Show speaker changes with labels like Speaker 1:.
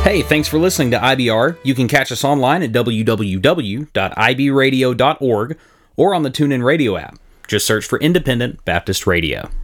Speaker 1: Hey, thanks for listening to IBR. You can catch us online at www.ibradio.org or on the TuneIn Radio app. Just search for Independent Baptist Radio.